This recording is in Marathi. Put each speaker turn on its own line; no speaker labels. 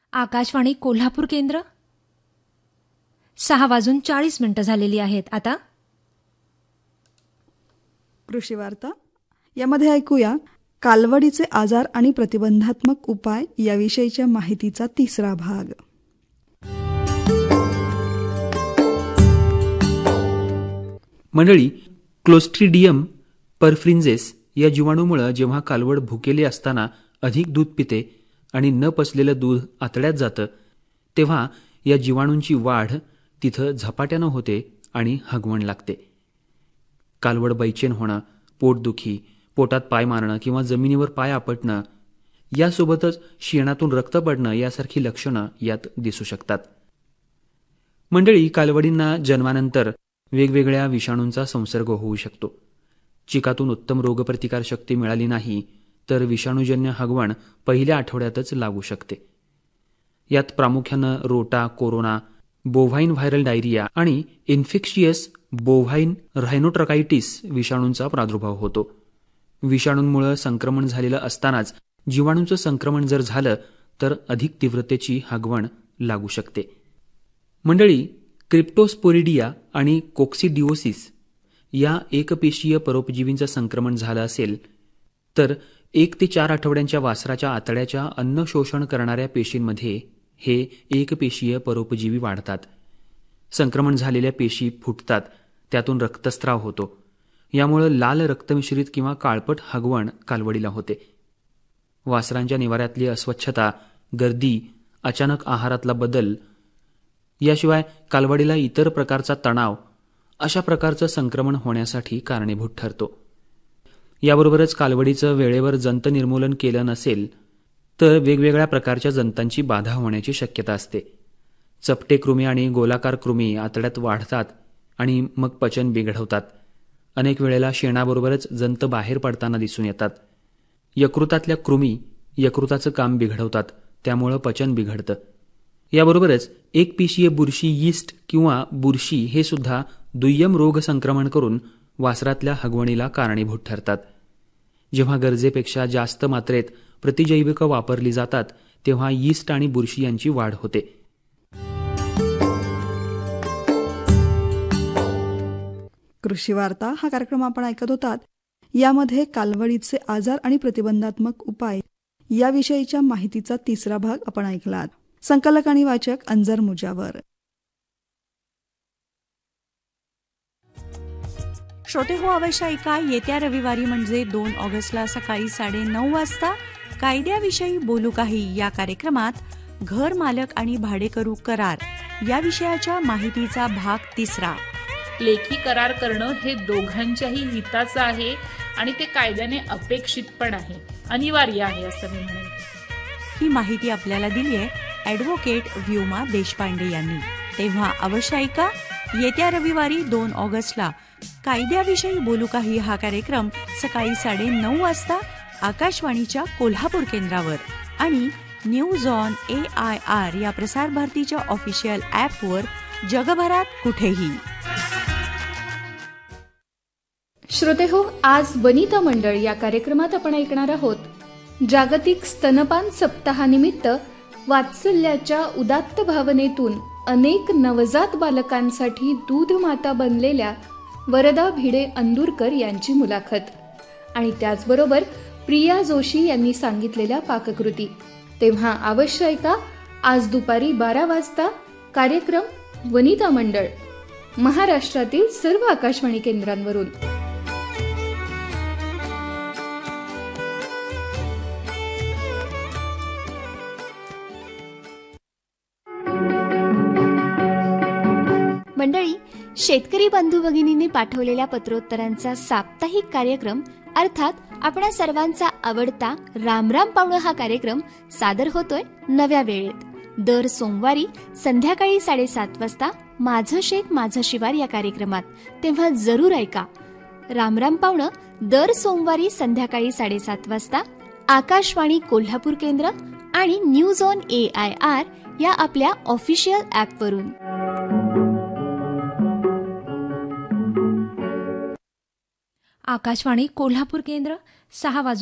आकाशवाणी कोल्हापूर केंद्र 6:40 झालेली आहेत. आता
कृषी वार्ता यामध्ये ऐकूया कालवडीचे आजार आणि प्रतिबंधात्मक उपाय याविषयीच्या माहितीचा तिसरा भाग.
मंडळी, क्लोस्ट्रिडियम परफ्रिन्जेस या जीवाणूमुळे जेव्हा कालवड भुकेली असताना अधिक दूध पिते आणि न पचलेलं दूध आतड्यात जातं, तेव्हा या जीवाणूंची वाढ तिथं झपाट्यानं होते आणि हगवण लागते. कालवड बैचेन होणं, पोटदुखी, पोटात पाय मारणं किंवा जमिनीवर पाय आपटणं, यासोबतच शेणातून रक्त पडणं यासारखी लक्षणं यात दिसू शकतात. मंडळी, कालवडींना जन्मानंतर वेगवेगळ्या विषाणूंचा संसर्ग होऊ शकतो. चिकातून उत्तम रोगप्रतिकारशक्ती मिळाली नाही तर विषाणूजन्य हगवण पहिल्या आठवड्यातच लागू शकते. यात प्रामुख्यानं रोटा, कोरोना, बोव्हाईन व्हायरल डायरिया आणि इन्फेक्शियस बोव्हाईन रायनोट्रकायटिस विषाणूंचा प्रादुर्भाव होतो. विषाणूंमुळे संक्रमण झालेलं असतानाच जीवाणूंचं संक्रमण जर झालं तर अधिक तीव्रतेची हगवण लागू शकते. मंडळी, क्रिप्टोस्पोरिडिया आणि कोक्सिडिओसिस या एकपेशीय परोपजीवींचं संक्रमण झालं असेल तर 1 ते 4 आठवड्यांच्या वासराच्या आतड्याच्या अन्न शोषण करणाऱ्या पेशींमध्ये हे एकपेशीय परोपजीवी वाढतात. संक्रमण झालेल्या पेशी फुटतात, त्यातून रक्तस्राव होतो. यामुळे लाल रक्तमिश्रित किंवा काळपट हगवण कालवडीला होते. वासरांच्या निवाऱ्यातली अस्वच्छता, गर्दी, अचानक आहारातला बदल, याशिवाय कालवडीला इतर प्रकारचा तणाव अशा प्रकारचं संक्रमण होण्यासाठी कारणीभूत ठरतो. याबरोबरच कालवडीचं वेळेवर जंत निर्मूलन केलं नसेल तर वेगवेगळ्या प्रकारच्या जंतांची बाधा होण्याची शक्यता असते. चपटे कृमी आणि गोलाकार कृमी आतड्यात वाढतात आणि मग पचन बिघडवतात. अनेक वेळेला शेणाबरोबरच जंत बाहेर पडताना दिसून येतात. यकृतातल्या कृमी यकृताचं काम बिघडवतात, त्यामुळं पचन बिघडतं. याबरोबरच एकपेशीय बुरशी यीस्ट किंवा बुरशी हे सुद्धा दुय्यम रोग संक्रमण करून वासरातल्या हगवणीला कारणीभूत ठरतात. जेव्हा गरजेपेक्षा जास्त मात्रेत प्रतिजैविक वापरली जातात तेव्हा यीस्ट आणि बुरशी यांची वाढ होते.
कृषी वार्ता हा कार्यक्रम आपण ऐकत होतात. यामध्ये कालवडीचे आजार आणि प्रतिबंधात्मक उपाय याविषयीच्या माहितीचा तिसरा भाग आपण ऐकलात. संकलक आणि वाचक अंजर मुजावर.
श्रोते हो, अवश्य ऐका. येत्या रविवारी म्हणजे 2 ऑगस्टला सकाळी 9:30 वाजता कायद्याविषयी बोलू काही या कार्यक्रमात घर मालक आणि भाडेकरू करार या विषयाच्या माहितीचा भाग तिसरा.
लेखी करार करणं हे दोघांच्याही हिताचं आहे आणि ते कायद्याने अपेक्षित पण आहे, अनिवार्य आहे असं मी म्हणेन.
ही माहिती आपल्याला दिली आहे ॲडव्होकेट व्योमा देशपांडे यांनी. तेव्हा अवश्य ऐका. येत्या रविवारी 2 ऑगस्टला कायद्याविषयी बोलू काही हा कार्यक्रम सकाळी 9:30 वाजता आकाशवाणीच्या कोल्हापूर केंद्रावर आणि न्यूज ऑन AIR या प्रसार भारतीच्या ऑफिशियल ॲपवर जगभरात कुठेही.
श्रोते हो, आज वनिता मंडळ या कार्यक्रमात आपण ऐकणार आहोत जागतिक स्तनपान सप्ताहानिमित्त वात्सल्याच्या उदात्त भावनेतून अनेक नवजात बालकांसाठी दूध माता बनलेल्या वरदा भिडे अंदुरकर यांची मुलाखत आणि त्याचबरोबर प्रिया जोशी यांनी सांगितलेल्या पाककृती. तेव्हा अवश्य ऐका. आज दुपारी 12 वाजता कार्यक्रम वनिता मंडळ महाराष्ट्रातील सर्व आकाशवाणी केंद्रांवरून.
मंडळी, शेतकरी बंधू भगिनींनी पाठवलेल्या पत्रोत्तरांचा साप्ताहिक कार्यक्रम अर्थात आपणा सर्वांचा आवडता राम राम पाहुणं हा कार्यक्रम सादर होतोय नव्या वेळेत. दर सोमवारी संध्याकाळी 7:30 वाजता माझं शेत माझं शिवार या कार्यक्रमात. तेव्हा जरूर ऐका. राम राम पाहुणं दर सोमवारी संध्याकाळी 7:30 वाजता आकाशवाणी कोल्हापूर केंद्र आणि न्यूज ऑन AIR या आपल्या ऑफिशियल ॲपवरून.
आकाशवाणी कोल्हापूर केंद्र 6